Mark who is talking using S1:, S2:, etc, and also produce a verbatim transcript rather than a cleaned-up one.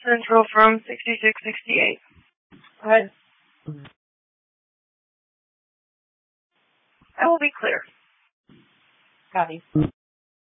S1: Central from sixty-six sixty-eight. Go ahead. I will be clear.
S2: Copy.